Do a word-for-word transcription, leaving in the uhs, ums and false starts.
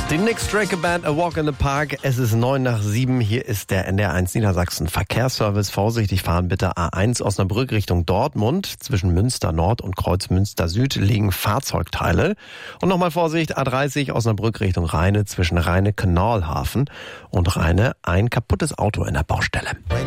Die Nick Straker Band, A Walk in the Park. Es ist neun nach sieben. Hier ist der N D R eins Niedersachsen Verkehrsservice. Vorsichtig fahren bitte. A eins Osnabrück Richtung Dortmund. Zwischen Münster Nord und Kreuz Münster Süd liegen Fahrzeugteile. Und nochmal Vorsicht, A dreißig Osnabrück Richtung Rheine. Zwischen Rheine-Kanalhafen und Rheine ein kaputtes Auto in der Baustelle.